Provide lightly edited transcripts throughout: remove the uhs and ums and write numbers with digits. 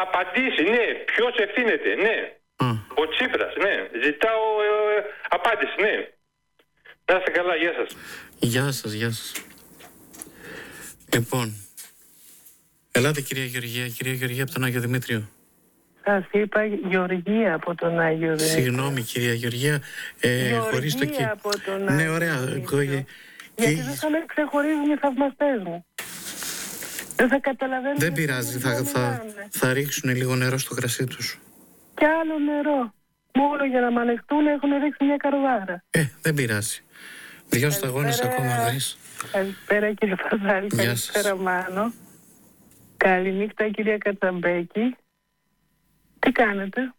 απαντήσει, ναι, ποιος ευθύνεται, ναι. Ο Τσίπρας, ναι. Ζητάω απάντηση, ναι. Να είστε καλά, γεια σας. Γεια σας, γεια σας. Λοιπόν, ελάτε κυρία Γεωργία από τον Άγιο Δημήτριο. Σας είπα Γεωργία από τον Άγιο Δημήτριο. Συγγνώμη κυρία Γεωργία, χωρίς το Γεωργία από τον Άγιο. Ναι, ωραία. Γιατί δεν θα με ξεχωρίζουν οι θαυμαστές μου. Δεν θα καταλαβαίνουν. Δεν πειράζει, θα ρίξουν λίγο νερό στο κρασί τους. Κι άλλο νερό. Μόνο για να μ' ανεχτούν έχουν ρίξει μια καρβάρα. Δεν πειράζει. 2 σταγόνες ακόμα βρεις. Καλησπέρα κύριε Παζάλη, καλησπέρα Μάνο. Καληνύχτα κυρία Κατσαμπέκη. Τι κάνετε?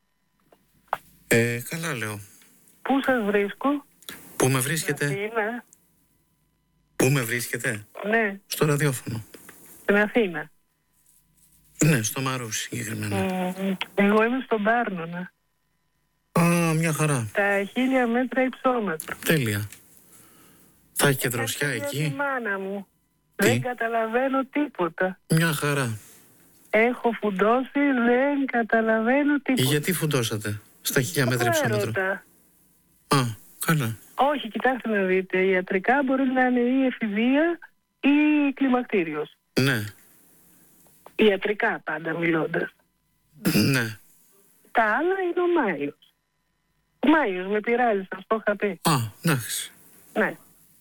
Καλά λέω. Πού σας βρίσκω? Πού με βρίσκετε? Αθήνα. Πού με βρίσκετε? Ναι. Στο ραδιόφωνο. Στην Αθήνα. Ναι, στο Μαρούσι συγκεκριμένα. Εγώ είμαι στον Πάρνονα. Μια χαρά. Τα 1000 μέτρα υψόμετρο. Τέλεια. Θα έχει και δροσιά εκεί? Η μάνα μου. Δεν καταλαβαίνω τίποτα. Μια χαρά. Έχω φουντώσει, δεν καταλαβαίνω τίποτα. Γιατί φουντώσατε στα 1000 μέτρα υψόμετρο? Καλά. Όχι, κοιτάξτε να δείτε. Ιατρικά μπορεί να είναι ή εφηβεία ή κλιμακτήριος. Ναι. Ιατρικά πάντα μιλώντας. Ναι. Τα άλλα είναι ο Μάιος. Ο Μάιος με πειράζει, σας το είχα πει. Εντάξει. Ναι.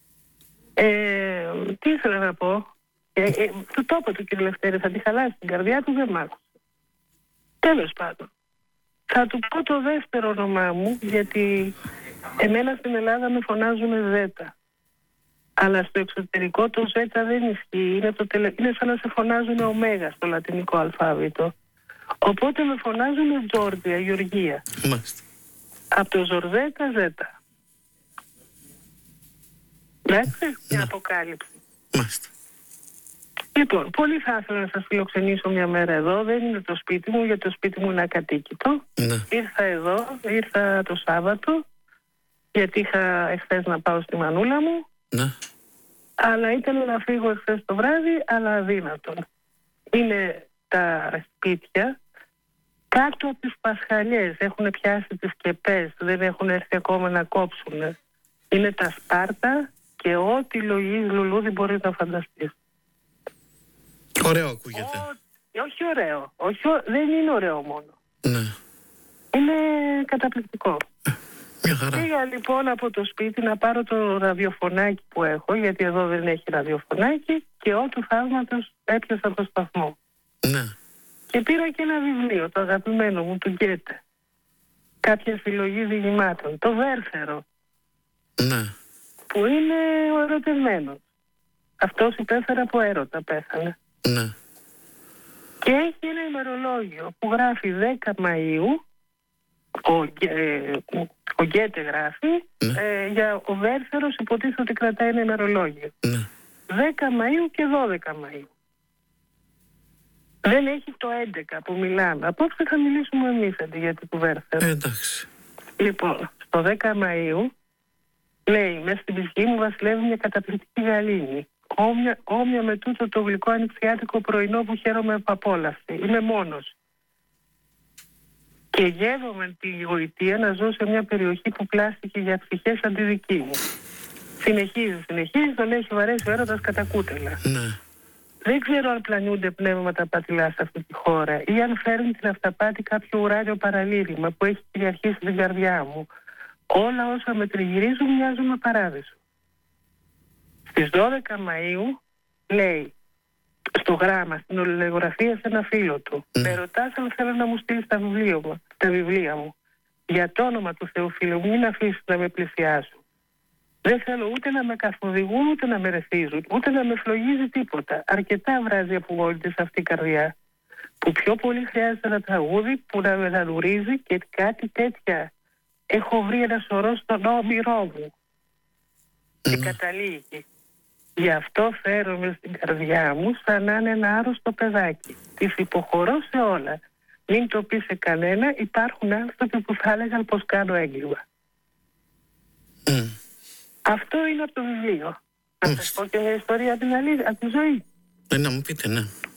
Τι ήθελα να πω. Του το είπα του κύριε Λευτέρη, θα τη χαλάσει την καρδιά του, δεν μ' άκουσε. Τέλος πάντων. Θα του πω το δεύτερο όνομά μου, γιατί εμένα στην Ελλάδα με φωνάζουν Ζέτα. Αλλά στο εξωτερικό το Ζέτα δεν ισχύει. Είναι σαν να σε φωνάζουν Ωμέγα στο λατινικό αλφάβητο. Οπότε με φωνάζουν Τζόρτζια, Γεωργία. Μάλιστα. Από το Ζορζέτα, Ζέτα. Εντάξει, μια αποκάλυψη. Μάλιστα. Λοιπόν, πολύ θα ήθελα να σας φιλοξενήσω μια μέρα εδώ. Δεν είναι το σπίτι μου, γιατί το σπίτι μου είναι ακατοίκητο. Ήρθα εδώ, ήρθα το Σάββατο, γιατί είχα εχθές να πάω στη μανούλα μου. Αλλά ήθελα να φύγω εχθές το βράδυ, αλλά αδύνατον. Είναι τα σπίτια κάτω από τις Πασχαλιές. Έχουν πιάσει τις σκεπές, δεν έχουν έρθει ακόμα να κόψουν. Είναι τα Σπάρτα και ό,τι λουλούδι μπορείς να φανταστείς. Ωραίο ακούγεται. Όχι ωραίο. Δεν είναι ωραίο μόνο. Ναι. Είναι καταπληκτικό. Μια χαρά. Πήγα λοιπόν από το σπίτι να πάρω το ραδιοφωνάκι που έχω, γιατί εδώ δεν έχει ραδιοφωνάκι, και του θαύματος έπιασα το σταθμό. Ναι. Και πήρα και ένα βιβλίο, το αγαπημένο μου, του Γκέτε. Κάποια συλλογή διηγημάτων. Το Βέρθερο. Ναι. Που είναι ο ερωτευμένος. Αυτός υπέφερε από έρωτα, πέθανε. Ναι. Και έχει ένα ημερολόγιο που γράφει 10 Μαΐου, ο Γκέτε γράφει, για ο Βέρθερος υποτίθεται ότι κρατάει ένα ημερολόγιο. 10 Μαΐου και 12 Μαΐου. Δεν έχει το 11 που μιλάμε. Απόψε θα μιλήσουμε εμείς αντί του Βέρθερου. Εντάξει. Λοιπόν, στο 10 Μαΐου λέει, μέσα στην ψυχή μου βασιλεύει μια καταπληκτική γαλήνη. Όμοια με τούτο το γλυκό ανοιξιάτικο πρωινό που χαίρομαι από απόλαυση. Είμαι μόνος. Και γεύομαι τη γοητεία να ζω σε μια περιοχή που πλάστηκε για ψυχές σαν τη δική μου. Συνεχίζει, τον έχει βαρέσει ο έρωτας κατά κούτελα. Ναι. Δεν ξέρω αν πλανιούνται πνεύματα πατηλά σε αυτή τη χώρα ή αν φέρνει την αυταπάτη κάποιο ουράνιο παραλήρημα που έχει κυριαρχήσει την καρδιά μου. Όλα όσα με τριγυρίζουν μοιάζουν με παράδεισο. Στις 12 Μαΐου λέει στο γράμμα, στην ολιγογραφία σε ένα φίλο του, με ρωτάς αν θέλω να μου στείλεις τα βιβλία μου. Για το όνομα του Θεού, φίλου μου, μην αφήσεις να με πλησιάσουν. Δεν θέλω ούτε να με καθοδηγούν, ούτε να με ρεθίζουν, ούτε να με φλογίζει τίποτα. Αρκετά βράζει απογόνεται σε αυτή η καρδιά. Που πιο πολύ χρειάζεται ένα τραγούδι που να με δανουρίζει και κάτι τέτοια. Έχω βρει ένα σωρό στον όμηρό μου. Και καταλήγει. Γι' αυτό φέρομαι στην καρδιά μου σαν να είναι ένα άρρωστο παιδάκι. Της υποχωρώ σε όλα. Μην το πει σε κανένα, υπάρχουν άνθρωποι που θα έλεγαν πως κάνω έγκλημα. Αυτό είναι από το βιβλίο. Να σας πω και μια ιστορία από τη ζωή. Να μου πείτε, ναι.